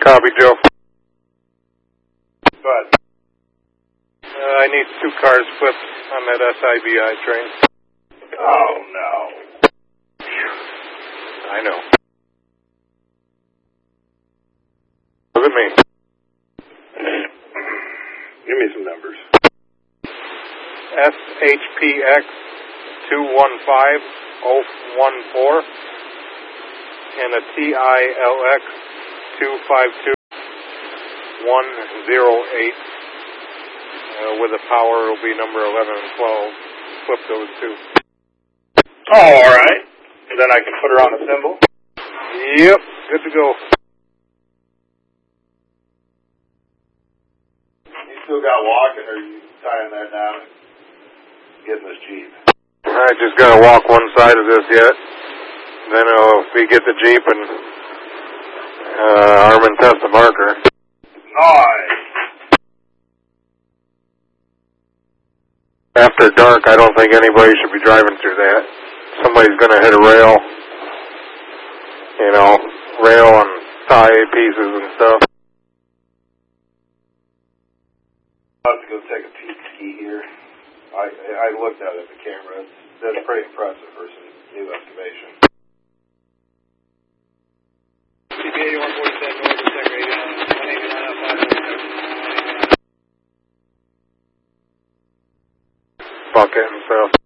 Copy, Joe. But I need 2 cars flipped on that SIBI train. oh no. I know. Look at me. Give me some numbers. SHPX 215014 and a TILX 252108. With the power, it'll be number 11 and 12. Flip those 2. Oh, all right. And then I can put her on a symbol. Yep, good to go. You still got walking, or are you tying that down and getting this Jeep? I just gotta walk one side of this yet. Then if we get the Jeep and arm and test the marker. Nice. After dark, I don't think anybody should be driving through that. Somebody's gonna hit a rail. You know, rail and tie pieces and stuff. I'll have to go take a peek ski here. I looked at it, the camera. That's pretty impressive for some new excavation. CBA 147 North, Tech Radio, 189.5. Bucket and stuff.